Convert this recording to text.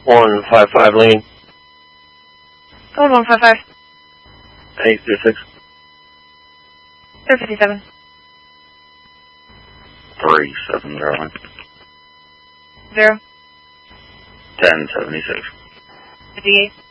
155 lean. Code 155. 836. 357. 3701. 0. 1076. 58.